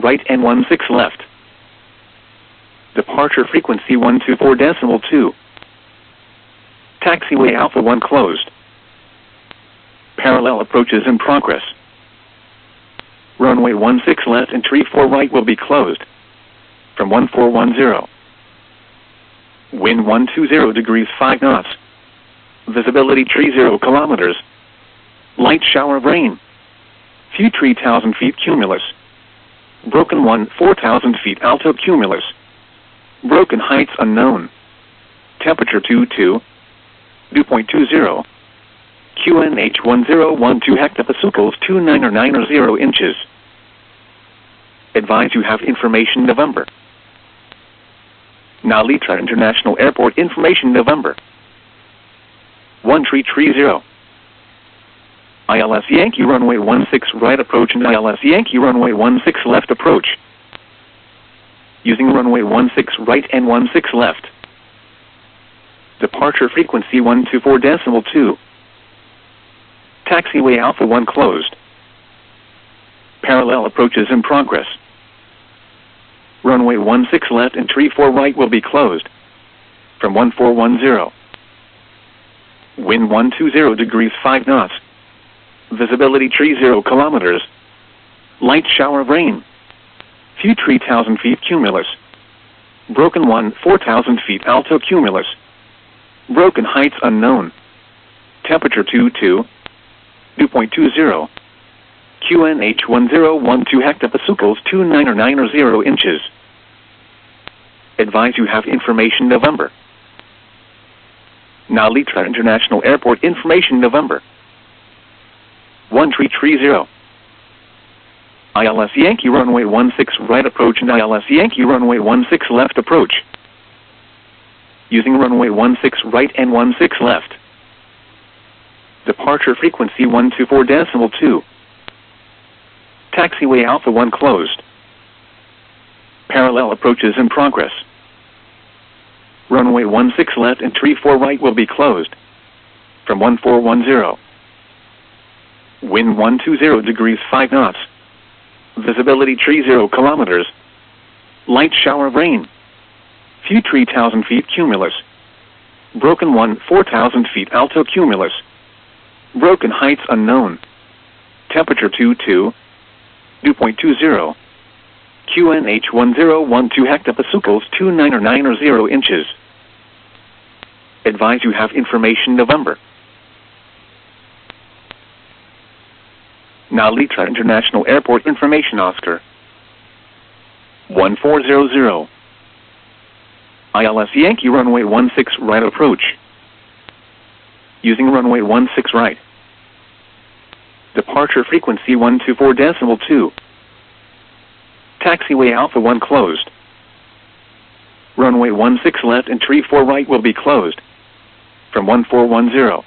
right and 16 left. Departure frequency 124.2. Taxiway Alpha 1 closed. Parallel approaches in progress. Runway 16 left and tree 4 right will be closed. From 1410. Wind 120 degrees 5 knots. Visibility tree 0 kilometers. Light shower of rain. Few 3,000 feet cumulus. Broken 1 4,000 feet alto cumulus. Broken heights unknown. Temperature 22. Dew point 20. QNH 1012 hectopascals 2990 inches. Advise you have information November. Nalitra International Airport information November. 1330. ILS Yankee runway 16 right approach and ILS Yankee runway 16 left approach. Using runway 16 right and 16 left. Departure frequency 124.2. Taxiway Alpha 1 closed. Parallel approaches in progress. Runway 16 left and tree 4 right will be closed. From 1410. Wind 120 degrees 5 knots. Visibility tree 0 kilometers. Light shower of rain. Few 3,000 feet cumulus. Broken 1 4,000 feet alto cumulus. Broken heights unknown. Temperature 22. Dew point 20. QNH 1012 hectopascals 2990 inches. Advise you have information November. Nalitra International Airport information November. 1330. ILS Yankee runway 16 right approach and ILS Yankee runway 16 left approach. Using runway 16 right and 16 left. Departure frequency 124.2. Taxiway Alpha 1 closed. Parallel approaches in progress. Runway 16 left and tree 4 right will be closed. From 1410. Wind 120 degrees 5 knots. Visibility tree 0 kilometers. Light shower of rain. Few 3,000 feet cumulus. Broken 1 4,000 feet alto cumulus. Broken heights unknown. Temperature 22. Dew point 20. QNH 1012 hectopascals 2990 inches. Advise you have information November. Nalitra International Airport information Oscar. 1400. ILS Yankee runway 16 right approach. Using runway 16 right. Departure frequency 124.2. Taxiway Alpha 1 closed. Runway 16 left and tree 4 right will be closed. From 1410.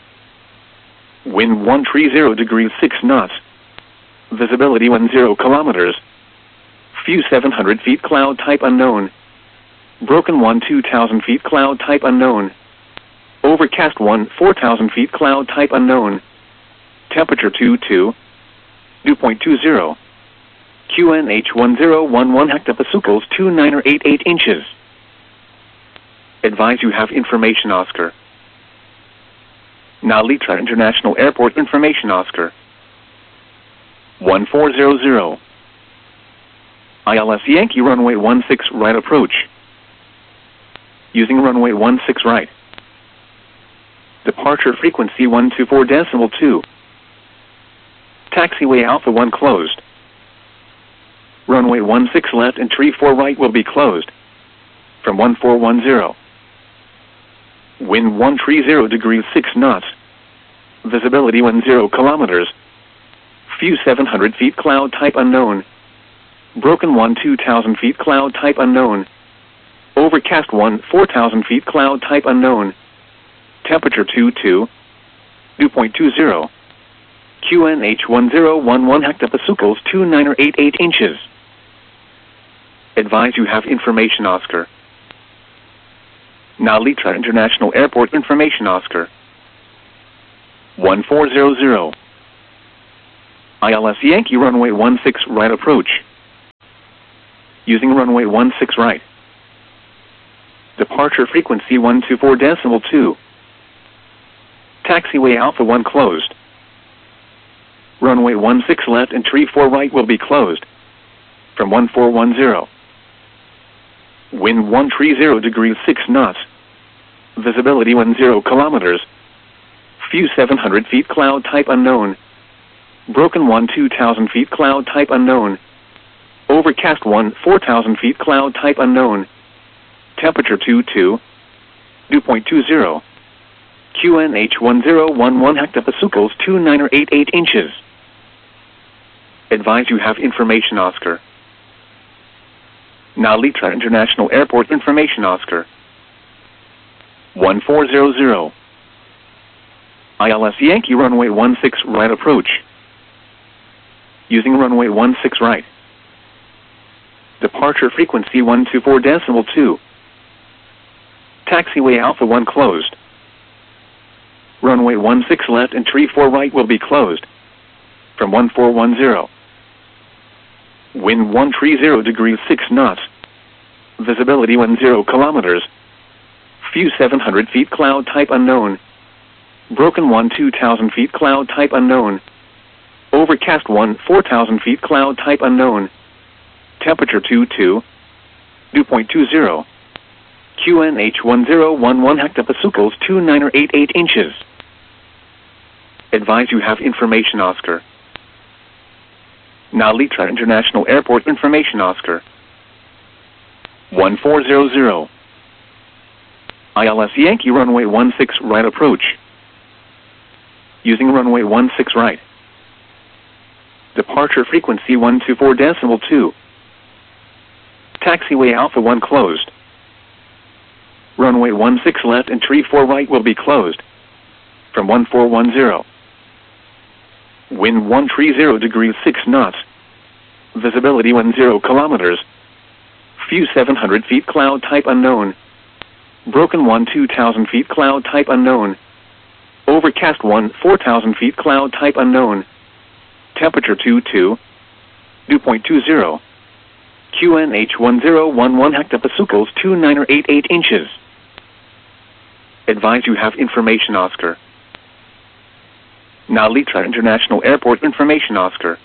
Wind 130 degrees 6 knots. Visibility 10 kilometers. Few 700 feet cloud type unknown. Broken 1 2,000 feet cloud type unknown. Overcast 1 4,000 feet cloud type unknown. Temperature 22. Dew point 20. QNH 1011 hectopascals 2988 inches. Advise you have information Oscar. Nalitra International Airport information Oscar. 1400. ILS Yankee runway 16 right approach. Using runway 16 right. Departure frequency 124.2. Taxiway Alpha 1 closed. Runway 16 left and tree 4 right will be closed. From 1410. Wind 130 degrees 6 knots. Visibility 10 kilometers. Few 700 feet cloud type unknown. Broken 1 2,000 feet cloud type unknown. Overcast 1 4,000 feet cloud type unknown. Temperature 22. Dew point 20. QNH 1011 hectopascals 2988 inches. Advise you have information Oscar. Nalitra International Airport information Oscar. 1400. ILS Yankee runway 16 right approach. Using runway 16 right. Departure frequency 124.2. Taxiway Alpha 1 closed. Runway 16 left and tree 4 right will be closed. From 1410. Wind 130 degrees 6 knots. Visibility 10 kilometers. Few 700 feet cloud type unknown. Broken 1 2000 feet cloud type unknown. Overcast 1 4000 feet cloud type unknown. Temperature 22. Dew point 20. QNH 1011 hectopascals 2988 inches. Advise you have information Oscar. Now Litra International Airport information Oscar. 1400. ILS Yankee runway 16 right approach. Using runway 16 right. Departure frequency 124.2. Taxiway Alpha 1 closed. Runway 16 left and tree 4 right will be closed. From 1410. Wind 130 degrees 6 knots. Visibility 10 kilometers. Few 700 feet cloud type unknown. Broken 1 2000 feet cloud type unknown. Overcast 1 4000 feet cloud type unknown. Temperature 22. Dew point 20. QNH 1011 hectopascals 2988 inches. Advise you have information Oscar. Now Litra International Airport information Oscar. 1400. ILS Yankee runway 16 right approach. Using runway 16 right. Departure frequency 124.2. Taxiway Alpha 1 closed. Runway 16 left and tree 4 right will be closed. From 1410. Wind 130 degrees 6 knots. Visibility 10 kilometers. Few 700 feet cloud type unknown. Broken 1 2000 feet cloud type unknown. Overcast 1 4000 feet cloud type unknown. Temperature 22. Dew point 20. QNH 1011 hectopascals 2988 inches. Advise you have information Oscar. Now Litra International Airport information Oscar.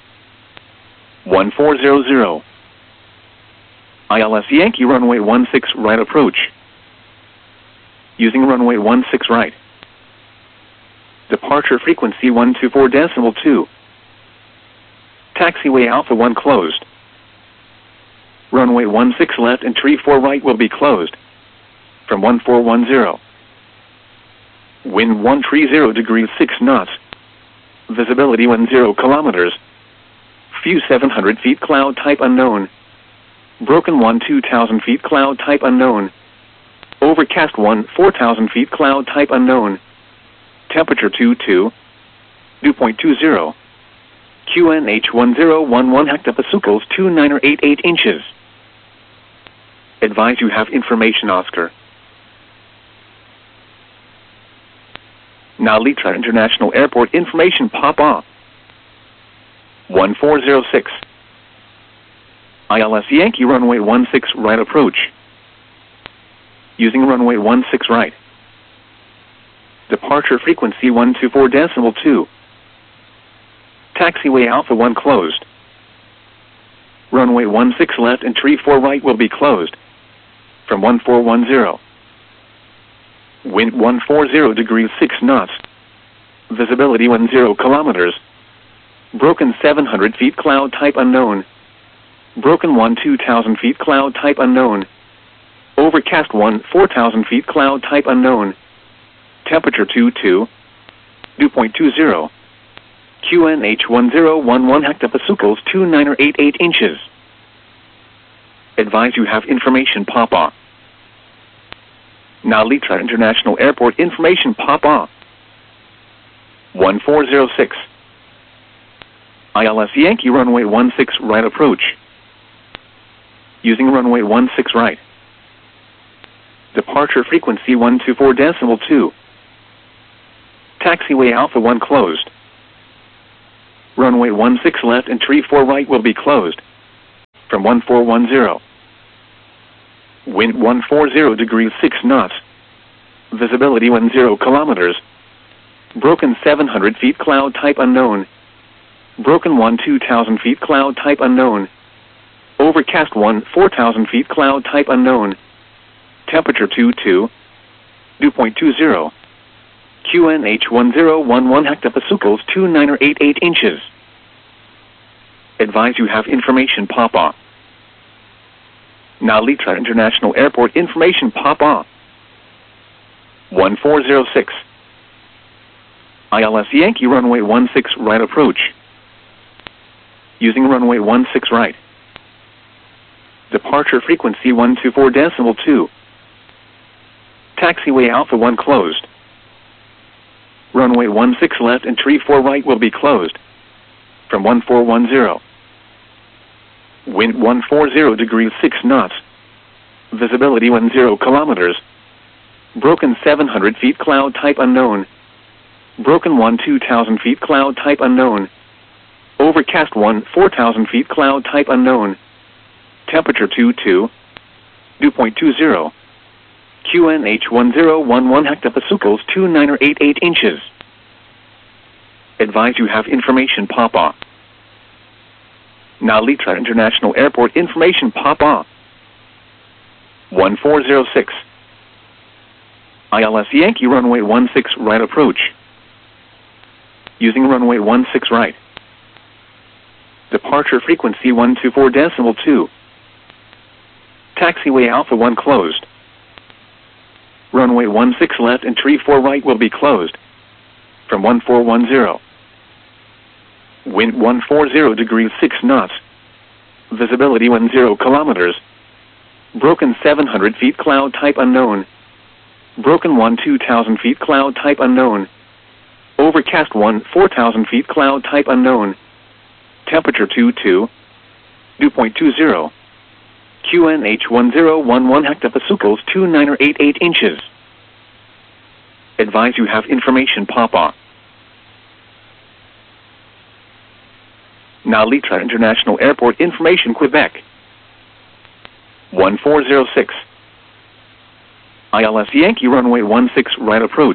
1400. ILS Yankee runway 16 right approach. Using runway 16 right. Departure frequency 124.2. Taxiway Alpha 1 closed. Runway 16 left and tree 4 right will be closed. From 1410. Wind 130 degrees 6 knots. Visibility 10 kilometers. Few 700 feet cloud type unknown. Broken 1 2000 feet cloud type unknown. Overcast 1 4000 feet cloud type unknown. Temperature 22. Dew point 20. QNH 1011 hectopascals 2988 inches. Advise you have information Oscar. Now Litra International Airport information Papa. 1406. ILS Yankee runway 16 right approach. Using runway 16 right. Departure frequency 124.2. Taxiway Alpha 1 closed. Runway 16 left and tree 4 right will be closed. From 1410. Wind 140 degrees 6 knots. Visibility 10 kilometers. Broken 700 feet cloud type unknown. Broken 1 2000 feet cloud type unknown. Overcast 1 4000 feet cloud type unknown. Temperature 22. Dew point 20. QNH 1011 hectopascals 2988 inches. Advise you have information Papa. Now Litra International Airport information Papa. 1406. ILS Yankee runway 16 right approach. Using runway 16 right. Departure frequency 124.2. Taxiway Alpha 1 closed. Runway 16 left and tree 4 right will be closed. from 1410. Wind 140 degrees 6 knots. Visibility 10 kilometers. Broken 700 feet cloud type unknown. Broken 1 2000 feet cloud type unknown. Overcast 1 4000 feet cloud type unknown. Temperature 22. Dew point 20. QNH 1011 hectopascals 2988 inches. Advise you have information pop-on. Nalitra International Airport information pop-on. 1406. ILS Yankee runway 16 right approach. Using runway 16 right. Departure frequency 124.2. Taxiway Alpha 1 closed. Runway 16 left and 34 right will be closed. From 1410. Wind 140 degrees 6 knots. Visibility 10 kilometers. Broken 700 feet cloud type unknown. Broken 1 2000 feet cloud type unknown. Overcast 1 4000 feet cloud type unknown. Temperature 22. Dew point 20. QNH 1011 hectopascals 2988 inches. Advise you have information pop-on. Nalitra International Airport information pop-on. 1406. ILS Yankee runway 16 right approach. Using runway 16 right. Departure frequency 124.2. Taxiway Alpha 1 closed. Runway 16 left and 34 right will be closed. From 1410. Wind 140 degrees 6 knots. Visibility 10 kilometers. Broken 700 feet cloud type unknown. Broken 1 2000 feet cloud type unknown. Overcast 1 4000 feet cloud type unknown. Temperature 22. Dew point 20. QNH 1011 hectopascals 2988 inches. Advise you have information pop-on. Nalitra International Airport information Quebec. 1406. ILS Yankee runway 16 right approach.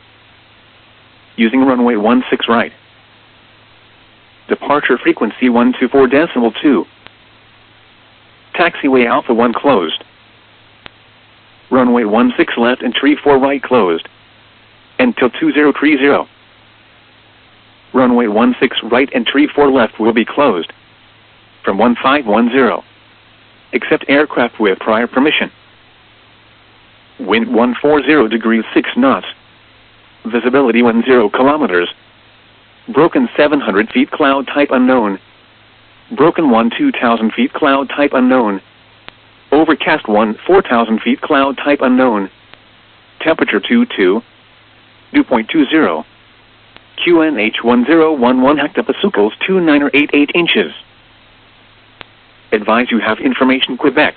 Using runway 16 right. Departure frequency 124.2. Taxiway Alpha 1 closed. Runway 16 left and 34 right closed. Until 2030. Runway 16 right and 34 left will be closed. From 1510. Except aircraft with prior permission. Wind 140 degrees 6 knots. Visibility 10 kilometers. Broken 700 feet cloud type unknown. Broken 1 2000 feet cloud type unknown. Overcast 1 4000 feet cloud type unknown. Temperature 22. Dew point 20. QNH 1011 hectopascals 2988 inches. Advise you have information Quebec.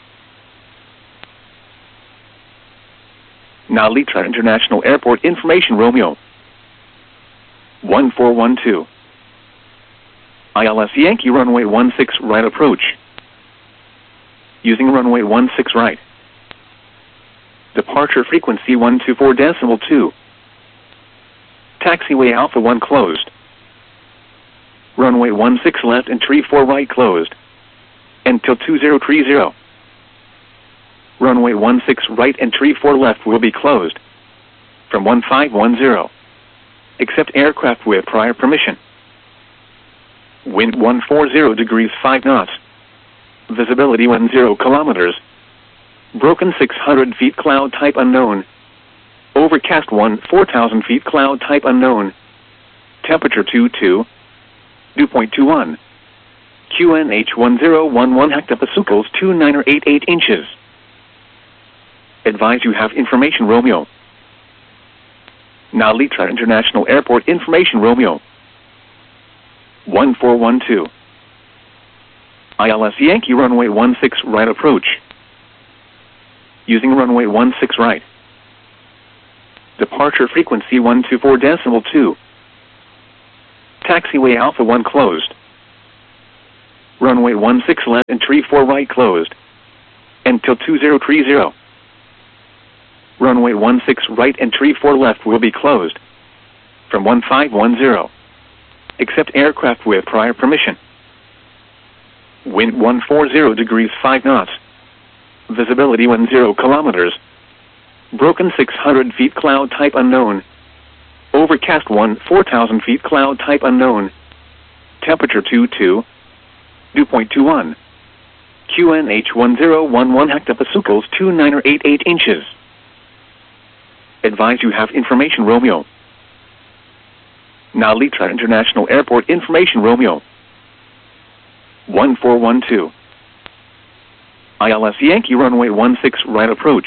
Nalitra International Airport information Romeo. 1412. ILS Yankee runway 16 right approach. Using runway 16 right. Departure frequency 124.2. Taxiway Alpha 1 closed. Runway 16 left and 34 right closed. Until 2030. Runway 16 right and 34 left will be closed. From 1510. Except aircraft with prior permission. Wind 140 degrees 5 knots. Visibility 10 kilometers. Broken 600 feet cloud type unknown. Overcast 1 4000 feet cloud type unknown. Temperature 22. Dew point 21. QNH 1011 hectopascals 2988 inches. Advise you have information Romeo. Nalitra International Airport information Romeo. 1412. ILS Yankee runway 16 right approach. Using runway 16 right. Departure frequency 124.2. Taxiway Alpha 1 closed. Runway 16 left and tree 4 right closed. Until 2030. Runway 16 right and tree 4 left will be closed. From 1510. Accept aircraft with prior permission. Wind 140 degrees 5 knots. Visibility 10 kilometers. Broken 600 feet cloud type unknown. Overcast 4,000 feet cloud type unknown. Temperature 22. Dew point 21. QNH 1011 hectopascals 2988 inches. Advise you have information Romeo. Now Litra International Airport information Romeo. 1412. ILS Yankee runway 16 right approach.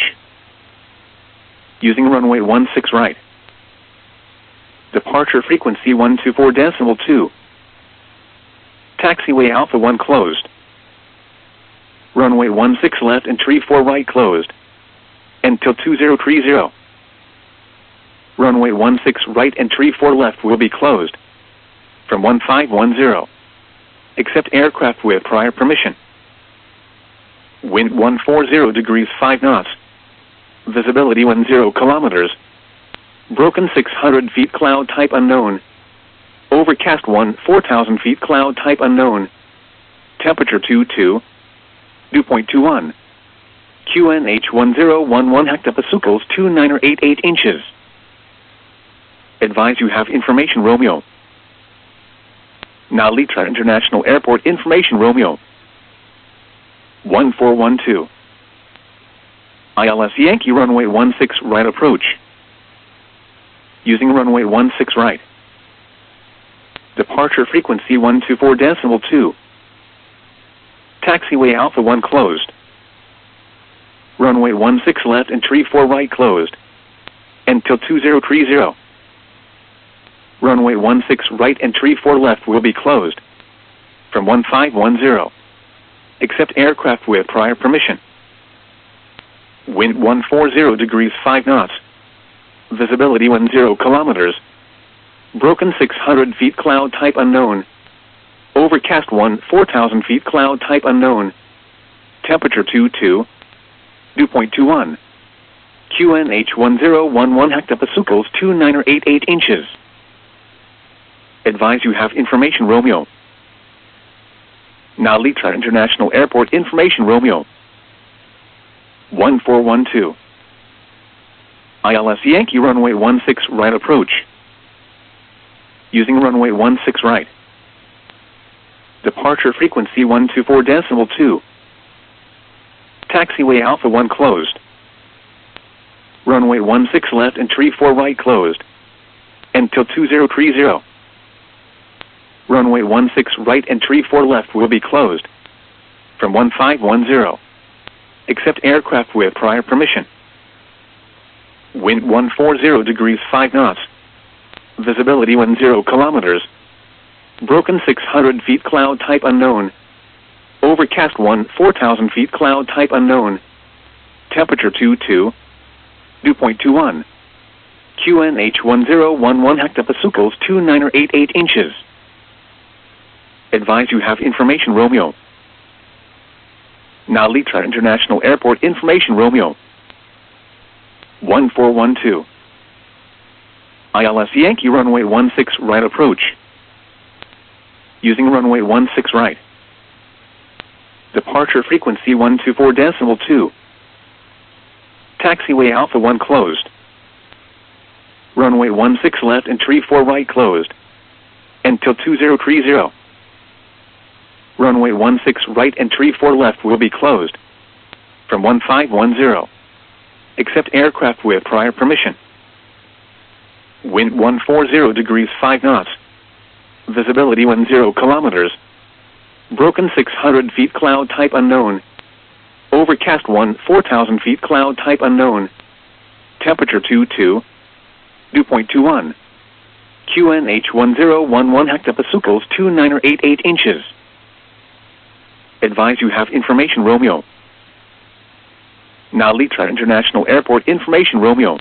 Using runway 16 right. Departure frequency 124.2. Taxiway Alpha 1 closed. Runway 16 left and tree 4 right closed. Until 2030. Runway 16 right and tree 4 left will be closed. From 1510. Accept aircraft with prior permission. Wind 140 degrees 5 knots. Visibility 10 kilometers. Broken 600 feet cloud type unknown. Overcast 4,000 feet cloud type unknown. Temperature 22. Dew point 21. QNH 1011 hectopascals 2988 inches. Advise you have information Romeo. Now Litra International Airport information Romeo. 1412. ILS Yankee runway 16 right approach. Using runway 16 right. Departure frequency 124.2. Taxiway Alpha 1 closed. Runway 16 left and tree 4 right closed. Until 2030. Runway 16 right and tree 4 left will be closed. From 1510. Accept aircraft with prior permission. Wind 140 degrees 5 knots. Visibility 10 kilometers. Broken 600 feet cloud type unknown. Overcast 4,000 feet cloud type unknown. Temperature 22. Dew point 21. QNH 1011 hectopascals 2988 inches. Advise you have information Romeo. Now Litra International Airport information Romeo. 1412. ILS Yankee runway 16 right approach. Using runway 16 right. Departure frequency 124.2. Taxiway Alpha 1 closed. Runway 16 left and tree 4 right closed. Until 2030. Runway 16 right and tree 4 left will be closed. From 1510. Accept aircraft with prior permission. Wind 140 degrees 5 knots. Visibility 10 kilometers. Broken 600 feet cloud type unknown. Overcast 4,000 feet cloud type unknown. Temperature 22. Dew point 21. QNH 1011 hectopascals 2988 inches. Advise you have information Romeo. Now Litra International Airport information Romeo. 1412. ILS Yankee runway 16 right approach. Using runway 16 right. Departure frequency 124.2. Taxiway Alpha 1 closed. Runway 16 left and tree 4 right closed. Until 2030. Runway 16 right and tree 4 left will be closed. From 1510. Accept aircraft with prior permission. Wind 140 degrees 5 knots. Visibility 10 kilometers. Broken 600 feet cloud type unknown. Overcast 4,000 feet cloud type unknown. Temperature 22. Dew point 21. QNH 1011 hectopascals 2988 inches. Advise you have information Romeo. Now Litra International Airport information Romeo.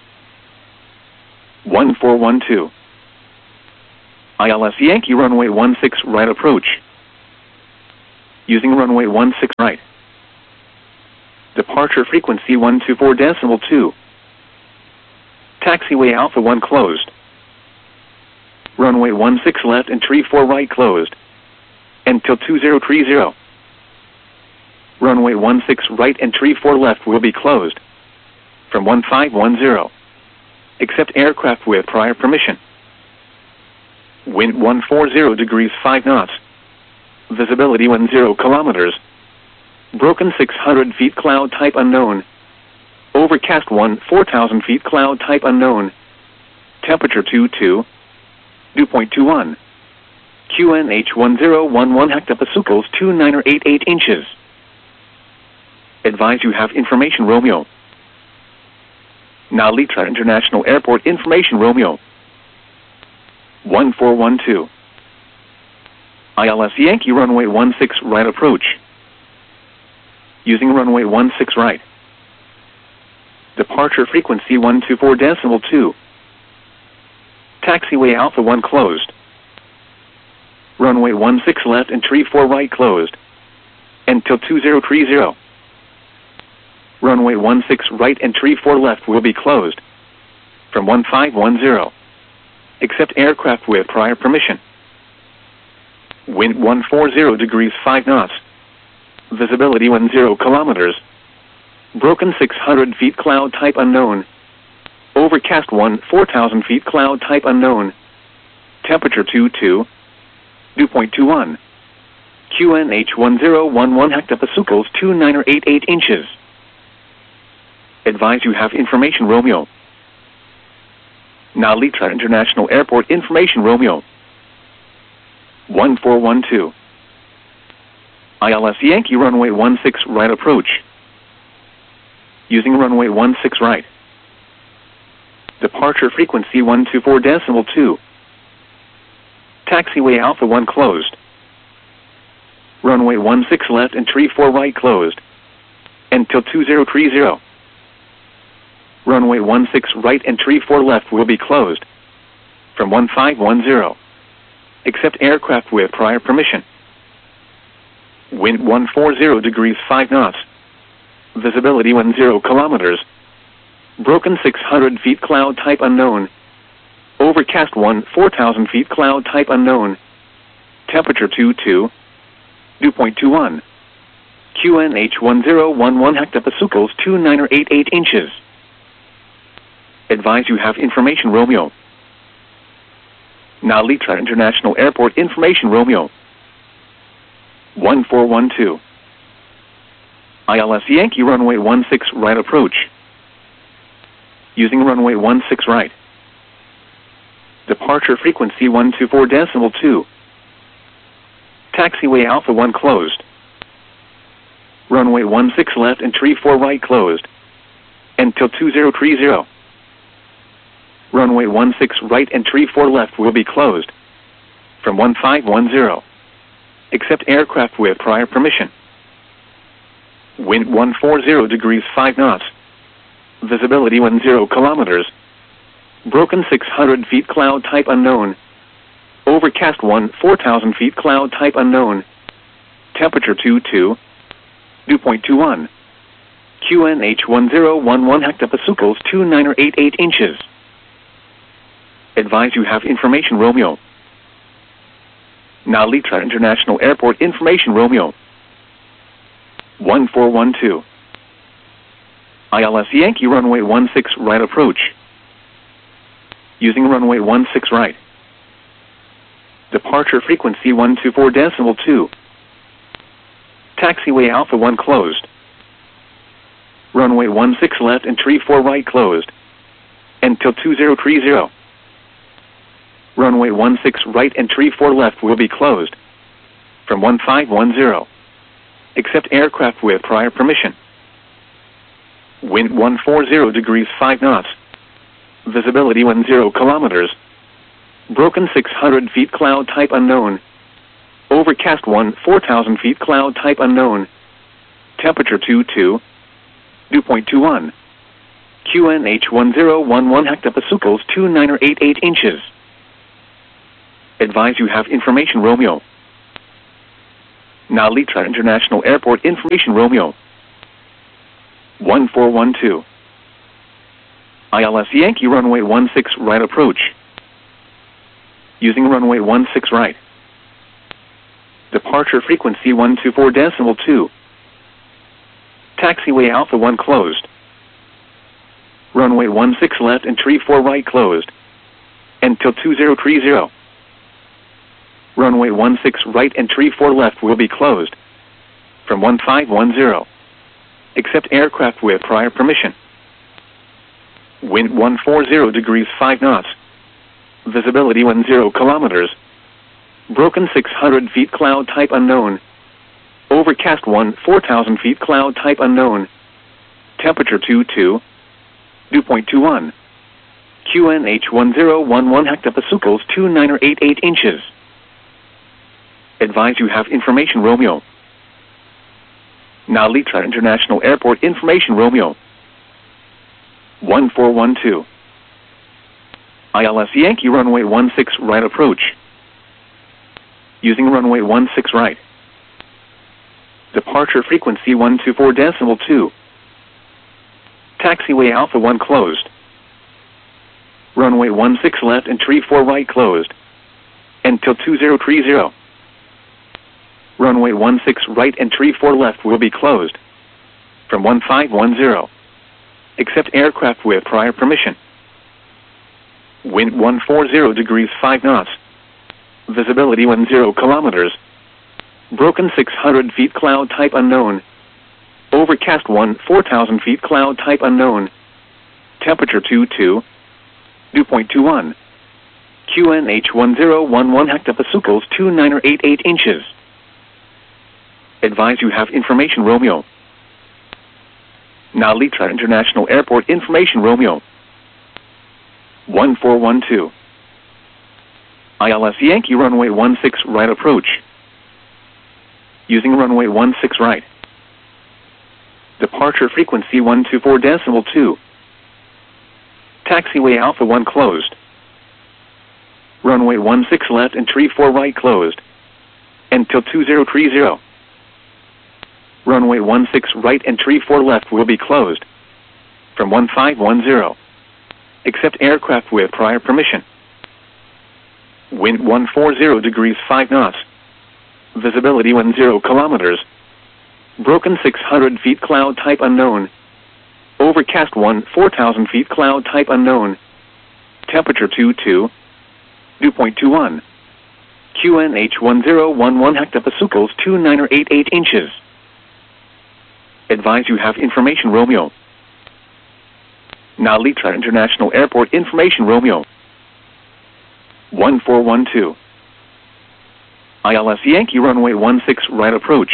1412. ILS Yankee runway 16 right approach. Using runway 16 right. Departure frequency 124.2. Taxiway Alpha 1 closed. Runway 16 left and tree 4 right closed. Until 2030. Runway 16 right and tree 4 left will be closed. From 1510. Except aircraft with prior permission. Wind 140 degrees 5 knots. Visibility 10 kilometers. Broken 600 feet cloud type unknown. Overcast 4,000 feet cloud type unknown. Temperature 22. Dew point 21. QNH 1011 hectopascals 2988 inches. Advise you have information Romeo. Now Litra International Airport information Romeo. 1412. ILS Yankee runway 16 right approach. Using runway 16 right. Departure frequency 124.2. Taxiway Alpha 1 closed. Runway 16 left and tree 4 right closed. Until 2030. Runway 16 right and tree 4 left will be closed. From 1510. Except aircraft with prior permission. Wind 140 degrees 5 knots. Visibility 10 kilometers. Broken 600 feet cloud type unknown. Overcast 4,000 feet cloud type unknown. Temperature 22. Dew point 21. QNH 1011 hectopascals 2988 inches. Advise you have information Romeo. Now Litra International Airport information Romeo. 1412. ILS Yankee runway 16 right approach. Using runway 16 right. Departure frequency 124.2. Taxiway Alpha 1 closed. Runway 16 left and tree 4 right closed. Until 2030. Runway 16 right and tree 4 left will be closed. From 1510. Except aircraft with prior permission. Wind 140 degrees 5 knots. Visibility 10 kilometers. Broken 600 feet cloud type unknown. Overcast 4,000 feet cloud type unknown. Temperature 22. Dew point 21. QNH 1011 hectopascals 2988 inches. Advise you have information Romeo. Now Litra International Airport information Romeo. 1412. ILS Yankee runway 16 right approach. Using runway 16 right. Departure frequency 124.2. Taxiway Alpha 1 closed. Runway 16 left and tree 4 right closed. Until 2030. Runway 16 right and tree 4 left will be closed. From 1510. Except aircraft with prior permission. Wind 140 degrees 5 knots. Visibility 10 kilometers. Broken 600 feet cloud type unknown. Overcast 4,000 feet cloud type unknown. Temperature 22. Dew point 21. QNH 1011 hectopascals 2988 inches. Advise you have information Romeo. Now Litra International Airport information Romeo. 1412. ILS Yankee runway 16 right approach. Using runway 16 right. Departure frequency 124.2. Taxiway Alpha 1 closed. Runway 16 left and tree 4 right closed. Until 2030. Runway 16 right and tree 4 left will be closed. From 1510. Except aircraft with prior permission. Wind 140 degrees 5 knots. Visibility 10 kilometers. Broken 600 feet cloud type unknown. Overcast 4,000 feet cloud type unknown. Temperature 22. Dew point 21. QNH 1011 hectopascals 2988 inches. Advise you have information Romeo. Now Litra International Airport information Romeo 1412. ILS Yankee runway 16 right approach. Using runway 16 right. Departure frequency 124.2. Taxiway Alpha 1 closed. Runway 16 left and 34 right closed. Until 2030. Runway 16 right and 34 left will be closed. From 1510. Except aircraft with prior permission. Wind 140 degrees 5 knots. Visibility 10 kilometers. Broken 600 feet cloud type unknown. Overcast 4,000 feet cloud type unknown. Temperature 22. Dew point 21. QNH 1011 hectopascals 2988 inches. Advise you have information Romeo. Now Litra International Airport information Romeo 1412. ILS Yankee runway 16 right approach. Using runway 16 right. Departure frequency 124.2. Taxiway Alpha 1 closed. Runway 16 left and 34 right closed. Until 2030. Runway 16 right and 34 left will be closed. From 1510. Except aircraft with prior permission. Wind 140 degrees 5 knots. Visibility 10 kilometers. Broken 600 feet cloud type unknown. Overcast 4,000 feet cloud type unknown. Temperature 22. Dew point 21. QNH 1011 hectopascals 2988 inches. Advise you have information Romeo. Now Litra International Airport information Romeo 1412. ILS Yankee runway 16 right approach. Using runway 16 right. Departure frequency 124.2. Taxiway Alpha 1 closed. Runway 16 left and 34 right closed. Until 2030. Runway 16 right and 34 left will be closed. From 1510. Except aircraft with prior permission. Wind 140 degrees 5 knots. Visibility 10 kilometers. Broken 600 feet cloud type unknown. Overcast 4,000 feet cloud type unknown. Temperature 22. Dew point 21. QNH 1011 hectopascals 2988 inches. Advise you have information Romeo. Now Litra International Airport information Romeo 1412. ILS Yankee runway 16 right approach.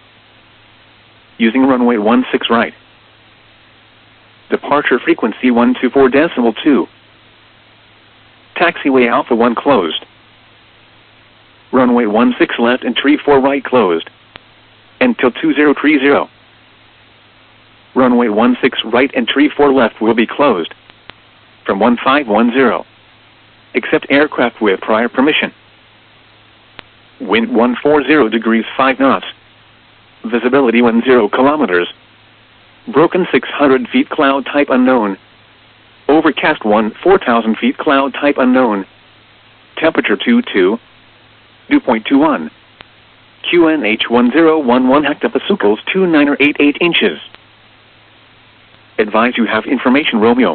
Using runway 16 right. Departure frequency 124.2. Taxiway Alpha 1 closed. Runway 16 left and 34 right closed. Until 2030. Runway 16 right and 34 left will be closed. From 1510. Except aircraft with prior permission. Wind 140 degrees 5 knots. Visibility 10 kilometers. Broken 600 feet cloud type unknown. Overcast 4,000 feet cloud type unknown. Temperature 22. Dew point 21. QNH 1011 hectopascals 2988 inches. Advise you have information Romeo.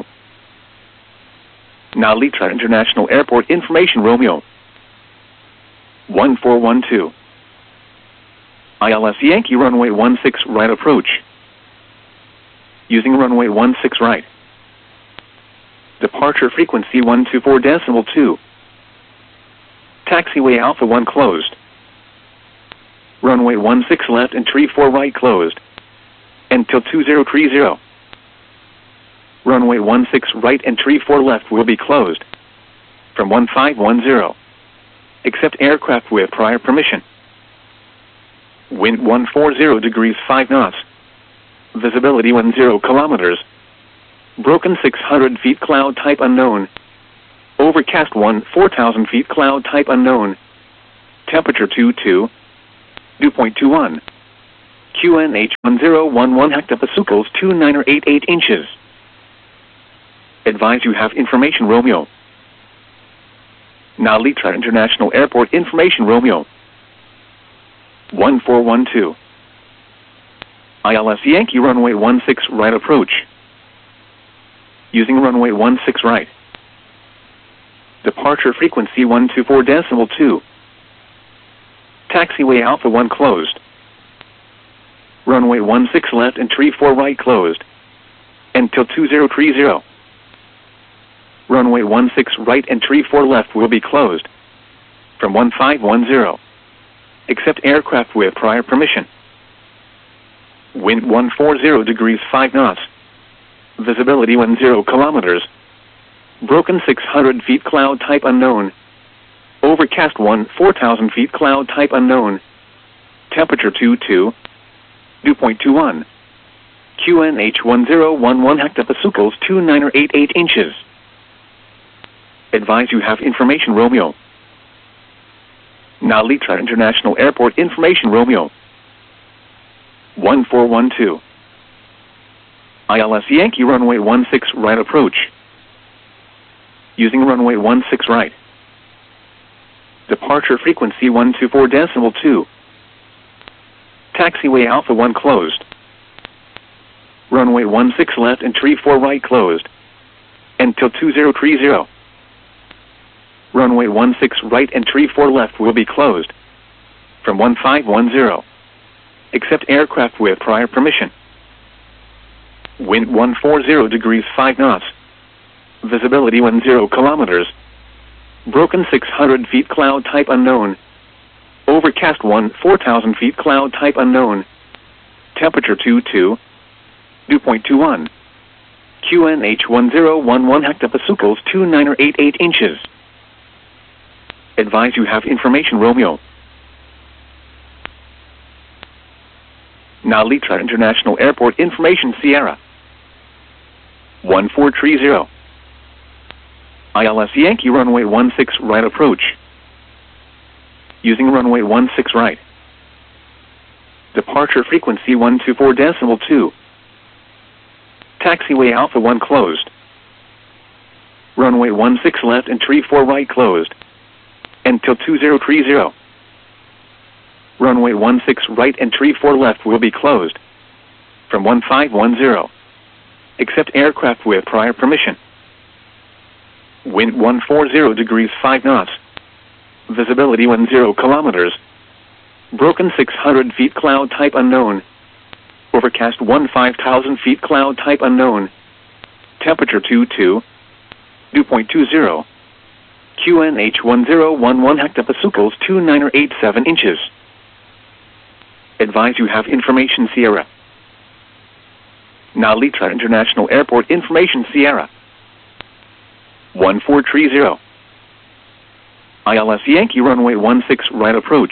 Now Litra International Airport information Romeo 1412. ILS Yankee runway 16 right approach. Using runway 16 right. Departure frequency 124.2. Taxiway Alpha 1 closed. Runway 16 left and 34 right closed. Until 2030. Runway 16 right and 34 left will be closed. From 1510. Except aircraft with prior permission. Wind 140 degrees 5 knots. Visibility 10 kilometers. Broken 600 feet cloud type unknown. Overcast 4,000 feet cloud type unknown. Temperature 22. 2.21. QNH 1011 hectopascals 2988 inches. Advise you have information Romeo. Narita International Airport information Romeo. 1412. ILS Yankee runway 16 right approach. Using runway 16 right. Departure frequency 124.2. Taxiway Alpha 1 closed. Runway 16 left and 34 right closed. Until 2030. Runway 16 right and 34 left will be closed. From 1510. Except aircraft with prior permission. Wind 140 degrees 5 knots. Visibility 10 kilometers. Broken 600 feet cloud type unknown. Overcast 4,000 feet cloud type unknown. Temperature 2.21. QNH 1011 hectopascals 2988 inches. Advise you have information Romeo. Narita International Airport information Romeo. 1412. ILS Yankee runway 16 right approach. Using runway 16 right. Departure frequency 124.2. Taxiway Alpha 1 closed. Runway 16 left and 34 right closed. Until 2030. Runway 16 right and 34 left will be closed. From 1510. Except aircraft with prior permission. Wind 140 degrees 5 knots. Visibility 10 kilometers. Broken 600 feet cloud type unknown. Overcast 4,000 feet cloud type unknown. Temperature 2.21. QNH 1011 hectopascals 2988 inches. Advise you have information Romeo. Narita International Airport information Sierra. 1430. ILS Yankee runway 16 right approach. Using runway 16 right. Departure frequency 124.2. Taxiway Alpha 1 closed. Runway 16 left and 34 right closed. Until 2030. Runway 16 right and 34 left will be closed. From 1510. Except aircraft with prior permission. Wind 140 degrees 5 knots. Visibility 10 kilometers. Broken 600 feet cloud type unknown. Overcast 5,000 feet cloud type unknown. Temperature 2.20. QNH 1011 hectopascals 2987 inches. Advise you have information Sierra. Narita International Airport information Sierra. 1430. ILS Yankee runway 16 right approach.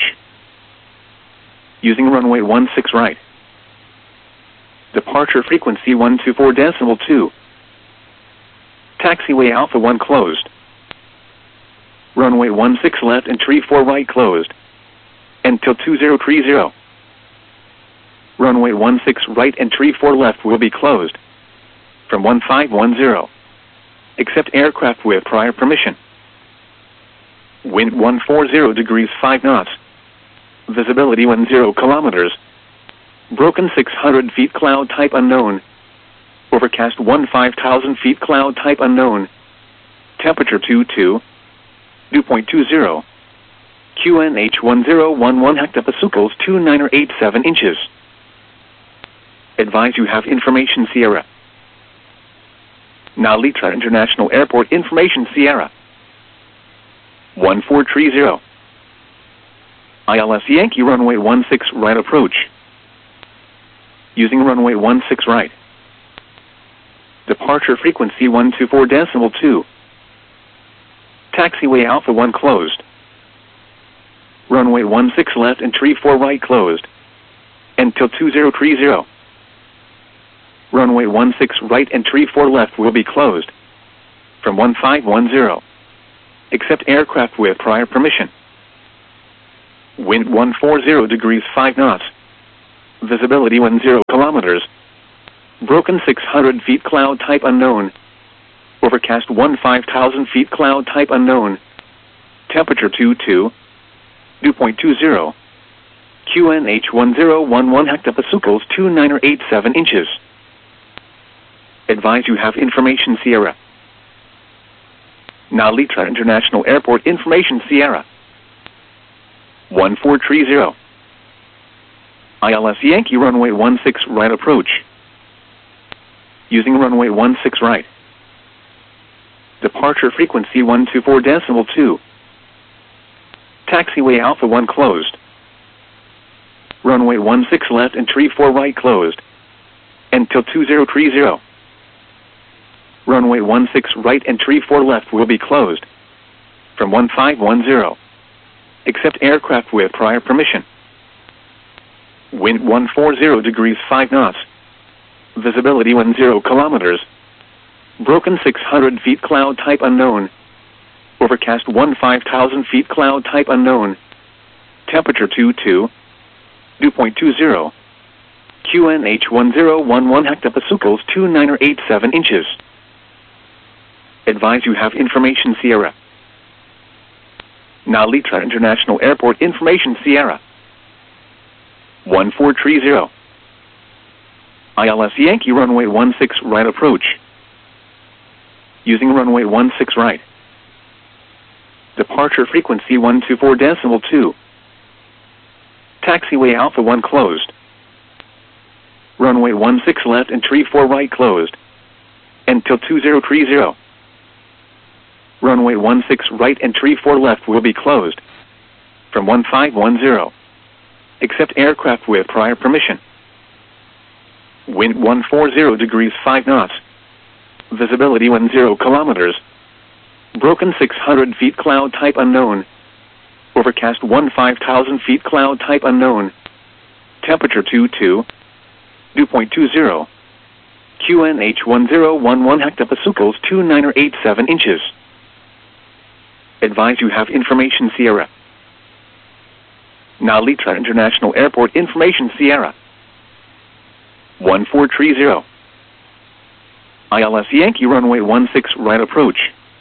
Using runway 16 right. Departure frequency 124.2. Taxiway Alpha 1 closed. Runway 16 left and 34 right closed. Until 2030. Runway 16 right and 34 left will be closed. From 1510. Except aircraft with prior permission. Wind 140 degrees 5 knots. Visibility 10 kilometers. Broken 600 feet cloud type unknown. Overcast 5,000 feet cloud type unknown. Temperature 2.20. QNH 1011 hectopascals 2987 inches. Advise you have information Sierra. Narita International Airport information Sierra. 1430. ILS Yankee runway 16 right approach. Using runway 16 right. Departure frequency 124.2. Taxiway Alpha 1 closed. Runway 16 left and 34 right closed. Until 2030. Runway 16 right and 34 left will be closed. From 1510. Except aircraft with prior permission. Wind 140 degrees 5 knots. Visibility 10 kilometers. Broken 600 feet cloud type unknown. Overcast 5000 feet cloud type unknown. Temperature 22. Dew point 20. QNH 1011 hectopascals 2987 inches. Advise you have information Sierra. Now Litra International Airport information Sierra. 1430. ILS Yankee runway 16 right approach. Using runway 16 right. Departure frequency 124.2. Taxiway Alpha 1 closed. Runway 16 left and 34 right closed. Until 2030. Runway 16 right and 34 left will be closed. From 1510. Except aircraft with prior permission. Wind 140 degrees 5 knots. Visibility 10 kilometers. Broken 600 feet cloud type unknown. Overcast 5000 feet cloud type unknown. Temperature 22. Dew point 20. QNH 1011 hectopascals 2987 inches. Advise you have information Sierra. Now Litra International Airport information Sierra. 1430. ILS Yankee runway 16 right approach. Using runway 16 right. Departure frequency 124.2. Taxiway Alpha 1 closed. Runway 16 left and 34 right closed. Until 2030. Runway 16 right and 34 left will be closed. From 1510. Except aircraft with prior permission. Wind 140 degrees 5 knots. Visibility 10 kilometers. Broken 600 feet cloud type unknown. Overcast 5000 feet cloud type unknown. Temperature 22. Dew point 20. QNH 1011 hectopascals 2987 inches. Advise you have information Sierra. Now Litra International Airport information Sierra. 1430. ILS Yankee runway 16 right approach.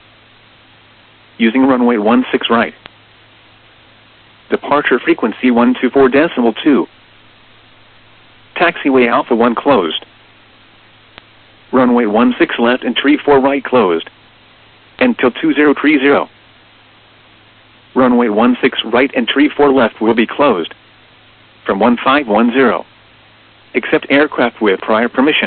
Using runway 16 right. Departure frequency 124.2. Taxiway Alpha 1 closed. Runway 16 left and 34 right closed. Until 2030. Runway 16 right and 34 left will be closed. From 1510. Except aircraft with prior permission.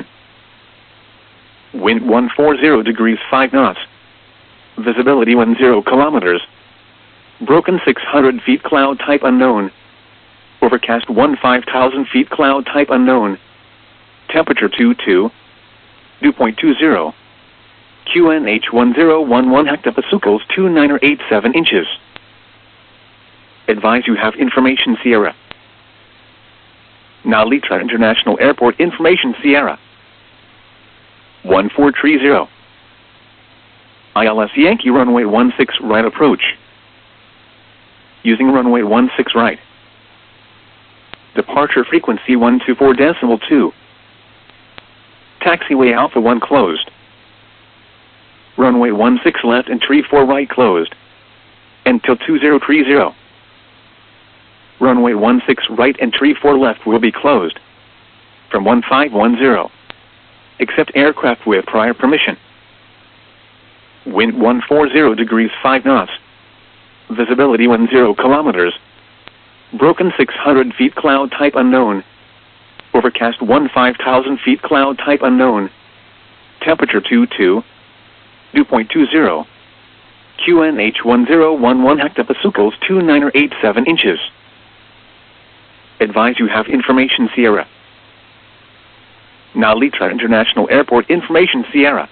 Wind 140 degrees 5 knots. Visibility 10 kilometers. Broken 600 feet cloud type unknown. Overcast 5000 feet cloud type unknown. Temperature 22. Dew point 20. QNH 1011 hectopascals 2987 inches. Advise you have information Sierra. Now Litra International Airport information Sierra. 1430. ILS Yankee runway 16 right approach. Using runway 16 right. Departure frequency 124.2. Taxiway Alpha 1 closed. 16 runway 16 left and 34 right closed. Until 2030. Runway 16 right and 34 left will be closed. From 1510. Except aircraft with prior permission. Wind 140 degrees 5 knots. Visibility 10 kilometers. Broken 600 feet cloud type unknown. Overcast 5000 feet cloud type unknown. Temperature 22. Dew point 20. QNH 1011 hectopascals 2987 inches. Advise you have information Sierra. Now Litra International Airport information Sierra.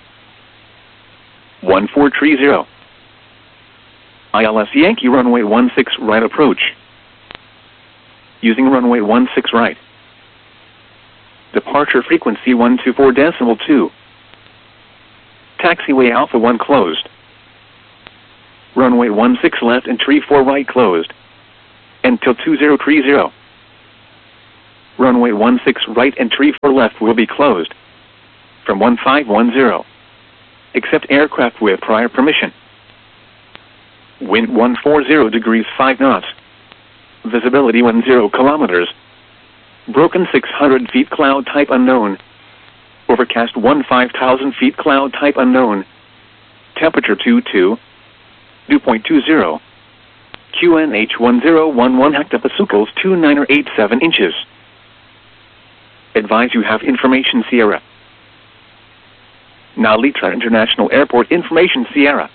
1430. ILS Yankee runway 16 right approach. Using runway 16 right. Departure frequency 124.2. Taxiway Alpha 1 closed. Runway 16 left and 34 right closed. until 2030. Runway 16 right and 34 left will be closed. From 1510. Accept aircraft with prior permission. Wind 140 degrees 5 knots. Visibility 10 kilometers. Broken 600 feet cloud type unknown. Overcast 5000 feet cloud type unknown. Temperature 22. Dew point 20. QNH 1011 hectopascals 2987 inches. Advise you have information Sierra. Nalitra International Airport information Sierra.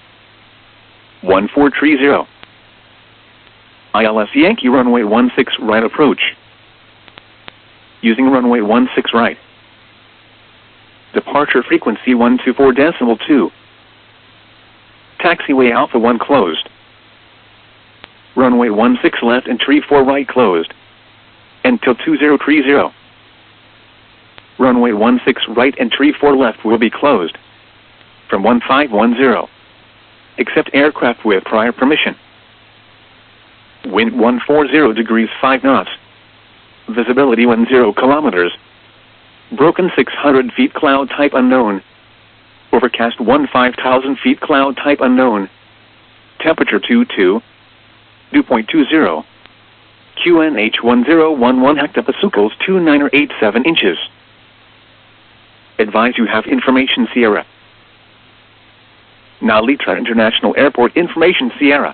1430. ILS Yankee runway 16 right approach. Using runway 16 right. Departure frequency 124.2. Taxiway Alpha 1 closed. Runway 16 left and 34 right closed. Until 2030. Runway 16 right and 34 left will be closed. From 1510. Accept aircraft with prior permission. Wind 140 degrees 5 knots. Visibility 10 kilometers. Broken 600 feet cloud type unknown. Overcast 5000 feet cloud type unknown. Temperature 22. Dew point 20. QNH 1011 hectopascals 2987 inches. Advise you have information Sierra. Nalitra International Airport information Sierra.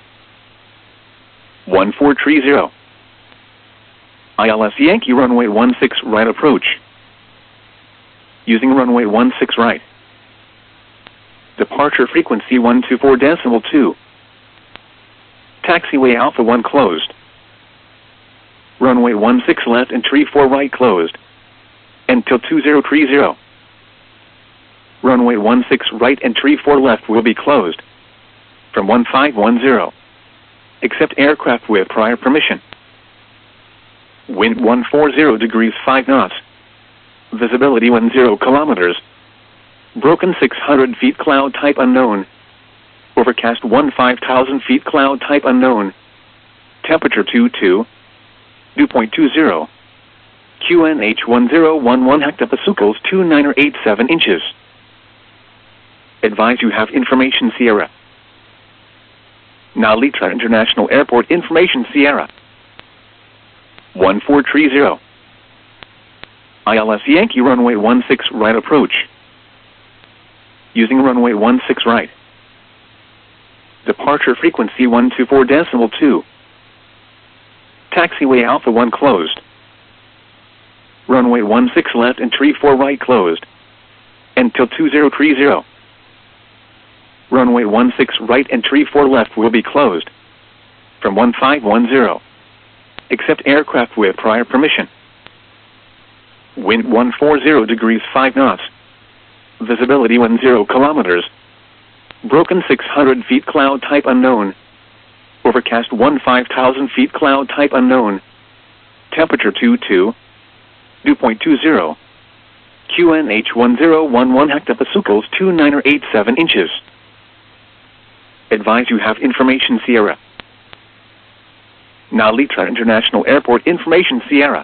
1430. ILS Yankee runway 16 right approach. Using runway 16 right. Departure frequency 124.2. Taxiway Alpha 1 closed. Runway 16 left and 34 right closed. Until 2030. Runway 16 right and 34 left will be closed. From 1510. Accept aircraft with prior permission. Wind 140 degrees 5 knots. Visibility 10 kilometers. Broken 600 feet cloud type unknown. Overcast 5000 feet cloud type unknown. Temperature 22. Dew point 20. QNH 1011 hectopascals 2987 inches. Advise you have information Sierra. Nalitra International Airport information Sierra. 1430. ILS Yankee runway 16 right approach. Using runway 16 right. Departure frequency 124.2. Taxiway Alpha 1 closed. Runway 16 left and 34 right closed. Until 2030. Runway 16 right and 34 left will be closed. From 1510. Accept aircraft with prior permission. Wind 140 degrees 5 knots. Visibility 10 kilometers. Broken 600 feet cloud type unknown. Overcast 5000 feet cloud type unknown. Temperature 22. Dew point 20. QNH 1011 hectopascals 2987 inches. Advise you have information Sierra. Nalitra International Airport information Sierra.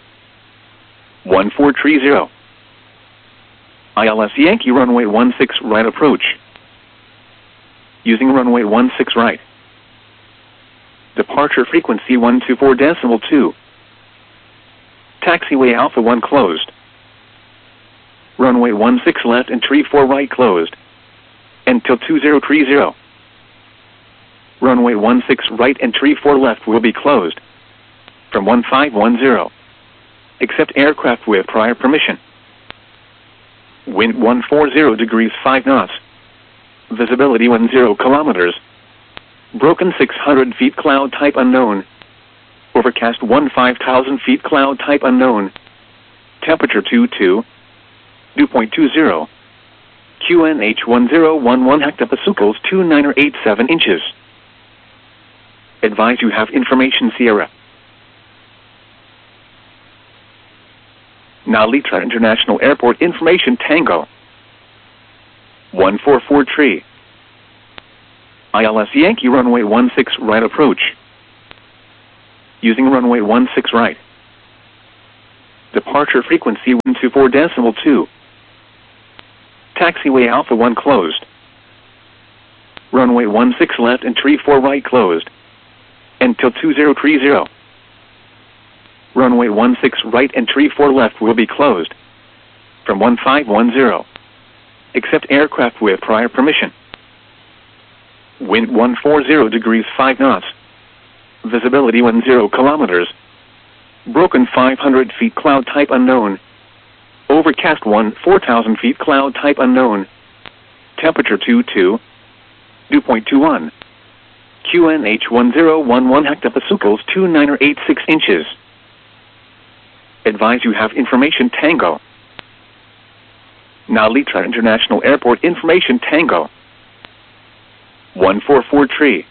1430. ILS Yankee runway 16 right approach. Using runway 16 right. Departure frequency 124.2. Taxiway Alpha 1 closed. Runway 16 left and 34 right closed. Until 2030. Runway 16 right and 34 left will be closed. From 1510. Accept aircraft with prior permission. Wind 140 degrees 5 knots. Visibility 10 kilometers. Broken 600 feet cloud type unknown. Overcast 5000 feet cloud type unknown. Temperature 22. Dew point 20. QNH 1011 hectopascals 2987 inches. Advise you have information Sierra. Nalitra International Airport information Tango. 1443. ILS Yankee runway 16 right approach. Using runway 16 right. Departure frequency 124.2. Taxiway Alpha 1 closed. Runway 16 left and 34 right closed. Until 2030. Runway 16 right and 34 left will be closed. From 1510. Except aircraft with prior permission. Wind 140 degrees 5 knots. Visibility 10 kilometers. Broken 500 feet cloud type unknown. Overcast 4,000 feet cloud type unknown. Temperature 22. Dew point 21. QNH 1011 hectopascals 2986 inches. Advise you have information Tango. Now Litra International Airport information Tango. 144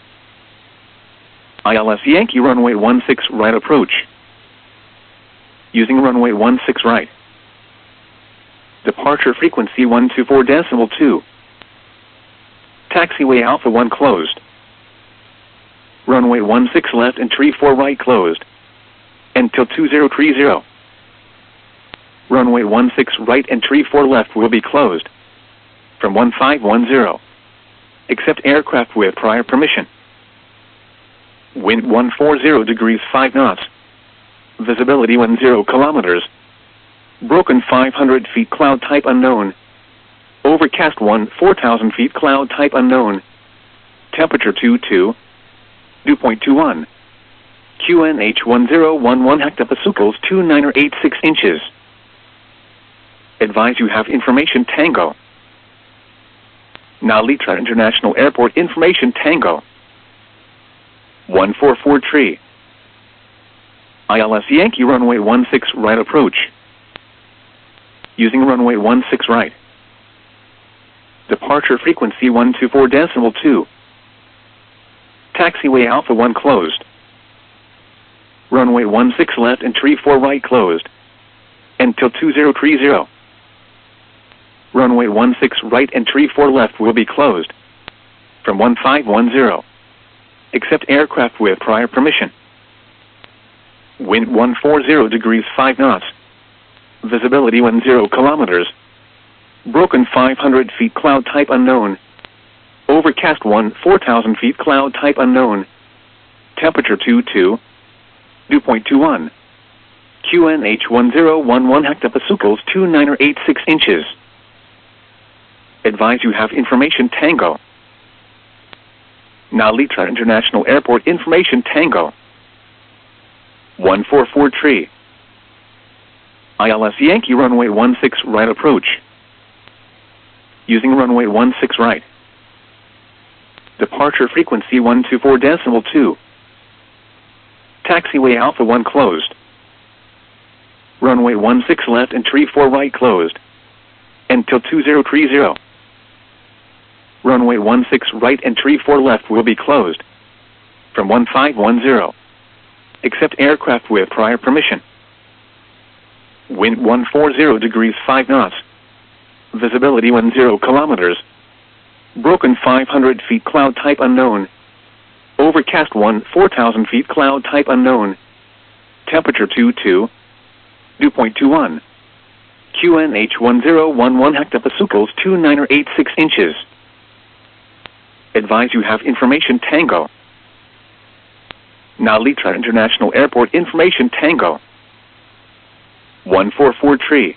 ILS Yankee runway 16 right approach. Using runway 16 right. Departure frequency 124.2. Taxiway Alpha 1 closed. Runway 16 left and 34 right closed. Until 2030. Runway 16 right and 34 left will be closed. From 1510. Except aircraft with prior permission. Wind 140 degrees 5 knots. Visibility 10 kilometers. Broken 500 feet cloud type unknown. Overcast 4,000 feet cloud type unknown. Temperature 22. Dew point 21. QNH 1011 hectopascals 2986 inches. Advise you have information Tango. Now Litra International Airport information Tango. 144 ILS Yankee runway 16 right approach. Using runway 16 right. Departure frequency 124.2. Taxiway Alpha 1 closed. Runway 16 left and 34 right closed. Until 2030. Runway 16 right and 34 left will be closed. From 1510. Except aircraft with prior permission. Wind 140 degrees 5 knots. Visibility 10 kilometers. Broken 500 feet cloud type unknown. Overcast 4,000 feet cloud type unknown. Temperature 22. Dew point 21. QNH 1011 hectopascals 2986 inches. Advise you have information Tango. Now Litra International Airport information Tango. 144 ILS Yankee runway 16 right approach. Using runway 16 right. Departure frequency 124.2. Taxiway Alpha 1 closed. Runway 16 left and 34 right closed. Until 2030. Runway 16 right and 34 left will be closed. From 1510. Except aircraft with prior permission. Wind 140 degrees 5 knots. Visibility 10 kilometers. Broken 500 feet cloud type unknown. Overcast 4,000 feet cloud type unknown. Temperature 22. Dew point 21. QNH 1011 hectopascals 2986 inches. Advise you have information Tango. Now Litra International Airport information Tango. 144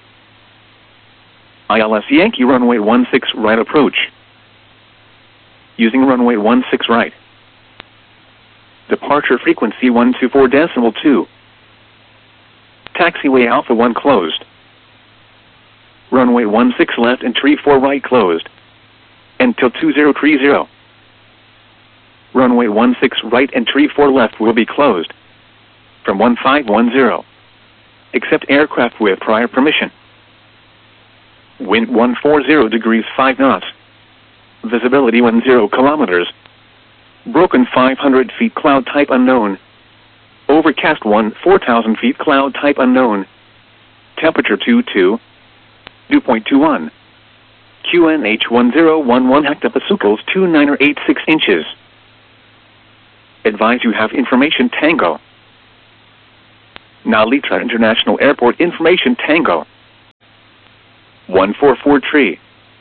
ILS Yankee runway 16 right approach. Using runway 16 right. Departure frequency 124.2. Taxiway Alpha 1 closed. Runway 16 left and 34 right closed. Until 2030. Runway 16 right and 34 left will be closed. From 1510. Except aircraft with prior permission. Wind 140 degrees 5 knots. Visibility 10 kilometers. Broken 500 feet cloud type unknown. Overcast 4,000 feet cloud type unknown. Temperature 22. Dew point 21. QNH 1011 hectopascals 2986 inches. Advise you have information Tango. Nalitra International Airport information Tango 144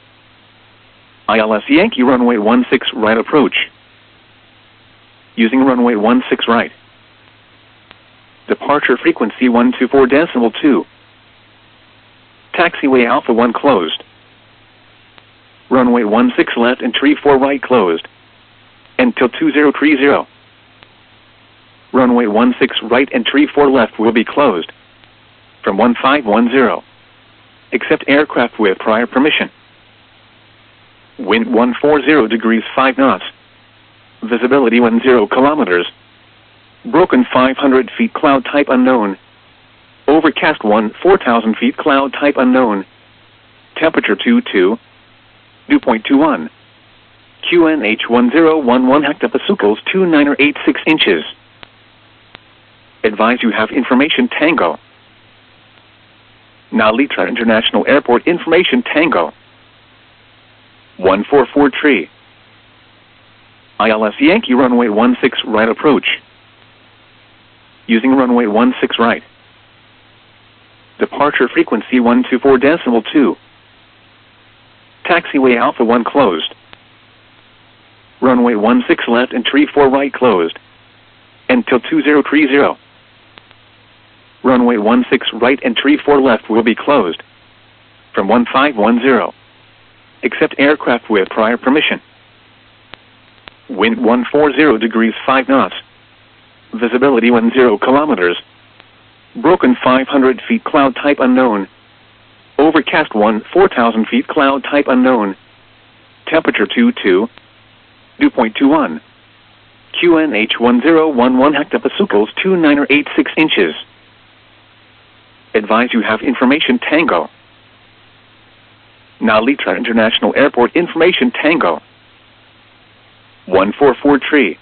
ILS Yankee runway 16 right approach. Using runway 16 right. Departure frequency 124.2. Taxiway Alpha 1 closed. Runway 16 left and 34 right closed. Until 2030. Runway 16 right and 34 left will be closed. From 1510. Except aircraft with prior permission. Wind 140 degrees 5 knots. Visibility 10 kilometers. Broken 500 feet cloud type unknown. Overcast 4,000 feet cloud type unknown. Temperature 22. Dew point 21. QNH 1011 hectopascals 2986 inches. Advise you have information Tango. Nalitra International Airport information Tango 144 ILS Yankee runway 16 right approach. Using runway 16 right. Departure frequency 124.2. Taxiway Alpha 1 closed. Runway 16 left and 34 right closed. Until 2030. Runway 16 right and 34 left will be closed. From 1510. Except aircraft with prior permission. Wind 140 degrees 5 knots. Visibility 10 kilometers. Broken 500 feet cloud type unknown. Overcast 4,000 feet cloud type unknown. Temperature 22. Dew point 21. QNH 1011 hectopascals 2986 inches. Advise you have information Tango. Nalitra International Airport information Tango 144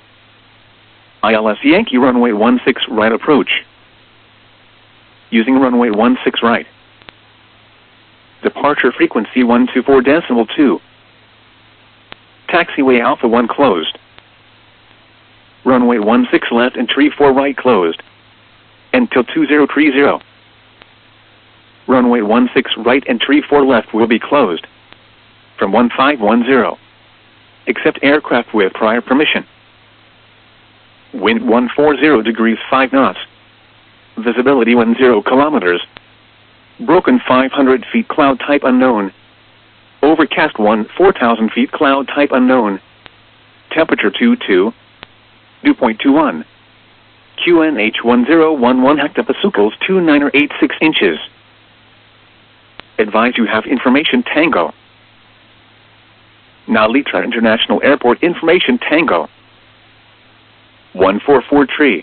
ILS Yankee runway 16 right approach. Using runway 16 right. Departure frequency 124.2. Taxiway Alpha 1 closed. Runway 16 left and 34 right closed. Until 2030. Runway 16 right and 34 left will be closed. From 1510. Except aircraft with prior permission. Wind 140 degrees 5 knots. Visibility 10 kilometers. Broken 500 feet cloud type unknown. Overcast 4,000 feet cloud type unknown. Temperature 22. Dew point 21. QNH 1011 hectopascals 2986 inches. Advise you have information Tango. Nalitra International Airport information Tango 144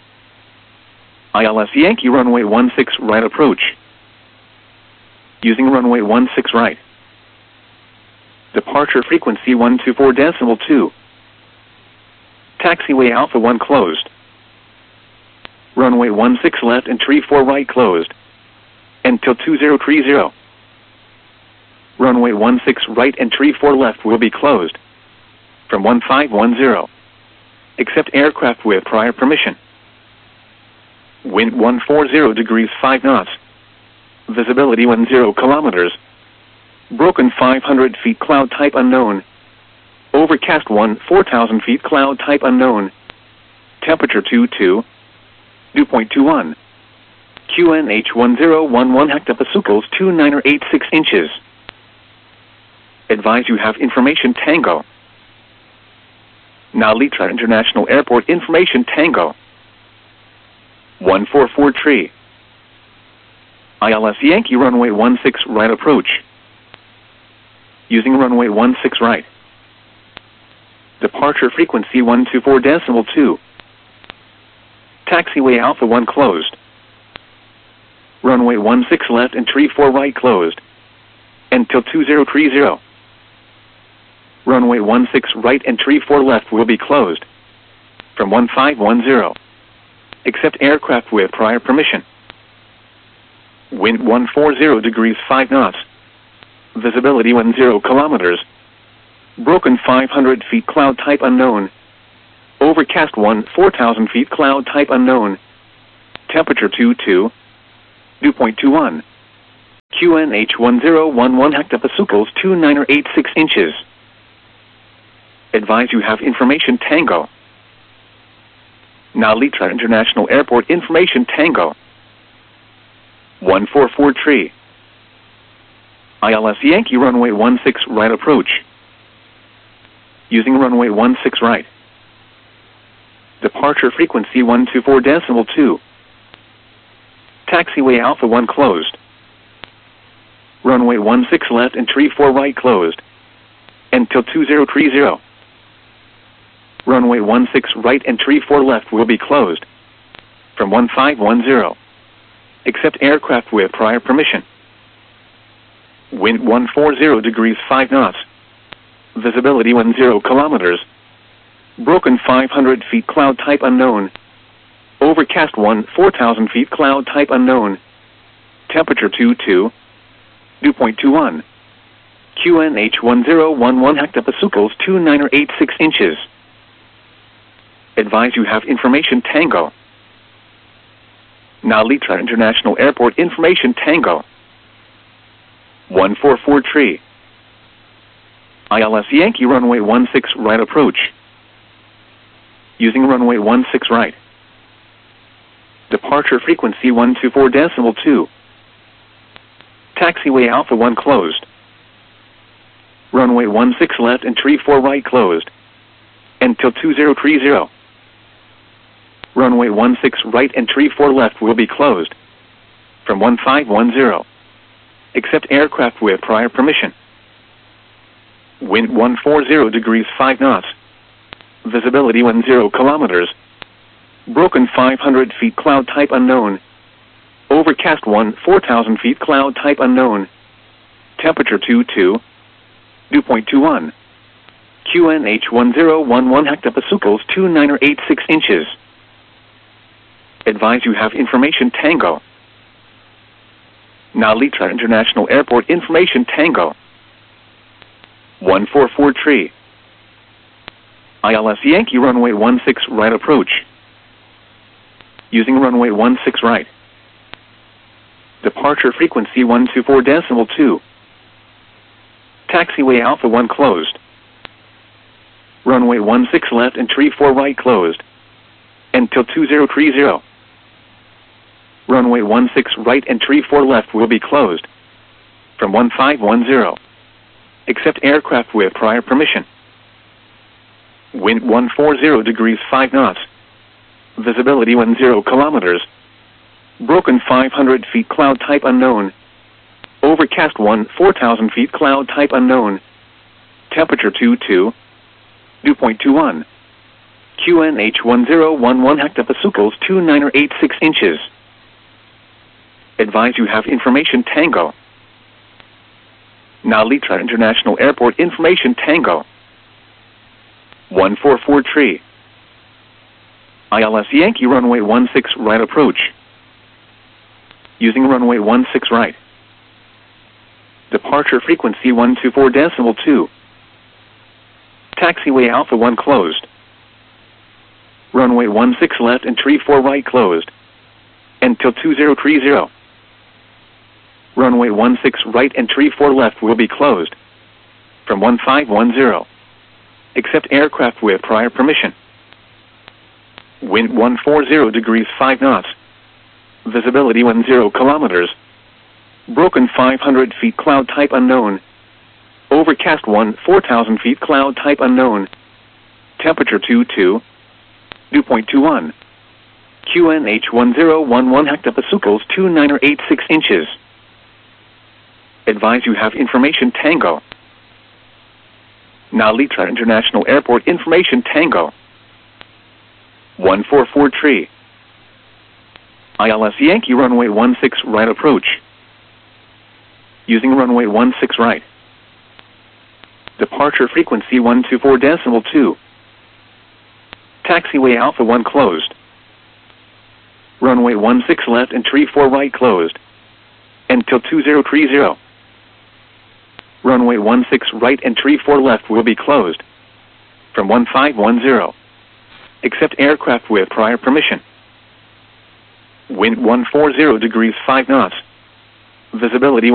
ILS Yankee runway 16 right approach. Using runway 16 right. Departure frequency 124.2. Taxiway Alpha 1 closed. Runway 16 left and 34 right closed. Until 2030. Runway 16 right and 34 left will be closed. From 1510. Except aircraft with prior permission. Wind 140 degrees 5 knots. Visibility 10 kilometers. Broken 500 feet cloud type unknown. Overcast 4,000 feet cloud type unknown. Temperature 22. Dew point 21. QNH 1011 hectopascals 2986 inches. Advise you have information Tango. Nalitra International Airport information Tango 144 ILS Yankee runway 16 right approach. Using runway 16 right. Departure frequency 124.2. Taxiway Alpha 1 closed. Runway 16 left and 34 right closed. Until 2030. Runway 16 right and 34 left will be closed. From 1510. Except aircraft with prior permission. Wind 140 degrees 5 knots. Visibility 10 kilometers. Broken 500 feet cloud type unknown. Overcast 4,000 feet cloud type unknown. Temperature 22, dew point 21. QNH 1011 hectopascals 2986 inches. Advise you have information Tango. Nalitra International Airport information Tango. 144 ILS Yankee runway 16 right approach. Using runway 16 right. Departure frequency 124.2. Taxiway Alpha 1 closed. Runway 16 left and 34 right closed. Until 2030. Runway 16 right and 34 left will be closed. From 1510. Except aircraft with prior permission. Wind 140 degrees 5 knots. Visibility 10 kilometers. Broken 500 feet cloud type unknown. Overcast 4,000 feet cloud type unknown. Temperature 22. Dew point 21. QNH 1011 hectopascals 2986 inches. Advise you have information Tango. Nalitra International Airport information Tango. 144 ILS Yankee runway 16 right approach. Using runway 16 right. Departure frequency 124.2. Taxiway Alpha 1 closed. Runway 16 left and 34 right closed. Until 2030. Runway 16 right and 34 left will be closed. From 1510. Except aircraft with prior permission. Wind 140 degrees 5 knots. Visibility 10 kilometers. Broken 500 feet cloud type unknown. Overcast 4,000 feet cloud type unknown. Temperature 22. Dew point 21. QNH 1011 hectopascals 2986 inches. Advise you have information Tango. Nalitra International Airport information Tango. 144 ILS Yankee runway 16 right approach. Using runway 16 right. Departure frequency 124.2. Taxiway Alpha 1 closed. Runway 16 left and 34 right closed. Until 2030. Runway 16 right and 34 left will be closed. From 1510. Except aircraft with prior permission. Wind 140 degrees 5 knots. Visibility 10 kilometers. Broken 500 feet cloud type unknown. Overcast 4,000 feet cloud type unknown. Temperature 22. Dew point 21. QNH 1011 hectopascals 2986 inches. Advise you have information Tango. Nalitra International Airport information Tango. 144 ILS Yankee runway 16 right approach. Using runway 16 right. Departure frequency 124.2. Taxiway Alpha 1 closed. Runway 16 left and 34 right closed. Until 2030. Runway 16 right and 34 left will be closed. From 1510. Except aircraft with prior permission. Wind 140 degrees 5 knots. Visibility 10 kilometers. Broken 500 feet cloud type unknown. Overcast 4,000 feet cloud type unknown. Temperature 22. Dew point 21. QNH 1011 hectopascals 2986 inches. Advise you have information Tango. Nalitra International Airport information Tango. 144 ILS Yankee runway 16 right approach. Using runway 16 right. Departure frequency 124.2. Taxiway Alpha 1 closed. Runway 16 left and 34 right closed. Until 2030. Runway 16 right and 34 left will be closed. From 1510. Except aircraft with prior permission. Wind 140 degrees 5 knots. Visibility